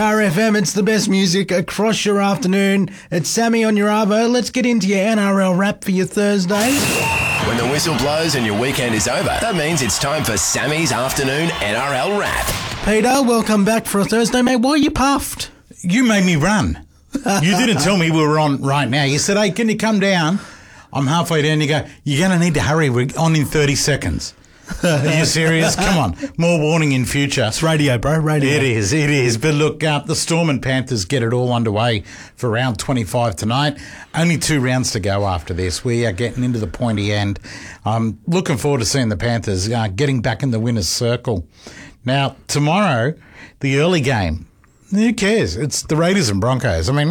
Power FM, it's the best music across your afternoon. It's Sammy on your Arvo. Let's get into your NRL wrap for your Thursday. When the whistle blows and your weekend is over, that means it's time for Sammy's afternoon NRL wrap. Peter, welcome back for a Thursday, mate. Why are you puffed? You made me run. You didn't tell me we were on right now. You said, hey, can you come down? I'm halfway down. You go, you're going to need to hurry. We're on in 30 seconds. Are you serious? Come on. More warning in future. It's radio, bro. Radio. It is. But look, the Storm and Panthers get it all underway for round 25 tonight. Only 2 rounds to go after this. We are getting into the pointy end. I'm looking forward to seeing the Panthers getting back in the winner's circle. Now, tomorrow, the early game. Who cares? It's the Raiders and Broncos. I mean,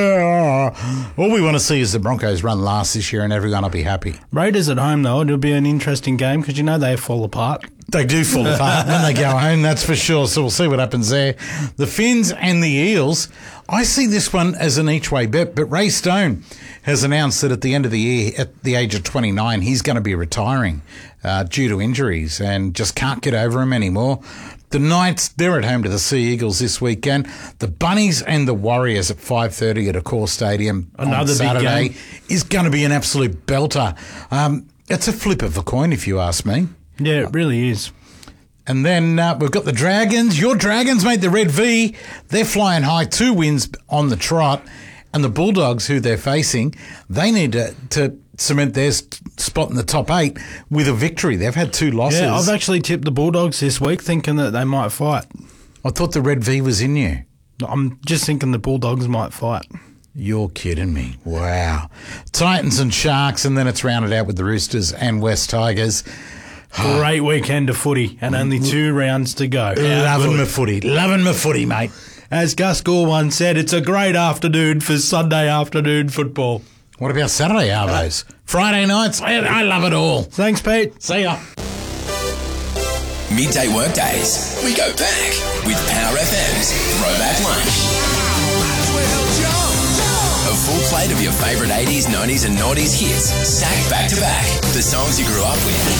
all we want to see is the Broncos run last this year and everyone will be happy. Raiders at home, though, it'll be an interesting game because, you know, they fall apart. They do fall apart when they go home, that's for sure. So we'll see what happens there. The Finns and the Eels, I see this one as an each-way bet, but Ray Stone has announced that at the end of the year, at the age of 29, he's going to be retiring due to injuries and just can't get over him anymore. The Knights, they're at home to the Sea Eagles this weekend. The Bunnies and the Warriors at 5:30 at Accor Stadium on Saturday is going to be an absolute belter. It's a flip of a coin, if you ask me. Yeah, it really is. And then we've got the Dragons. Your Dragons, mate, the Red V. They're flying high, 2 wins on the trot. And the Bulldogs, who they're facing, they need to cement their spot in the top 8 with a victory. They've had 2 losses. Yeah, I've actually tipped the Bulldogs this week thinking that they might fight. I thought the Red V was in you. I'm just thinking the Bulldogs might fight. You're kidding me. Wow. Titans and Sharks, and then it's rounded out with the Roosters and West Tigers. Great weekend of footy and only 2 rounds to go. Loving my footy, mate. As Gus Gore once said, it's a great afternoon for Sunday afternoon football. What about Saturday arvos? Friday nights? I love it all. Thanks, Pete. See ya. Midday workdays. We go back with Power FM's Throwback Lunch. A full plate of your favourite 80s, 90s and noughties hits, stacked back to back. The songs you grew up with.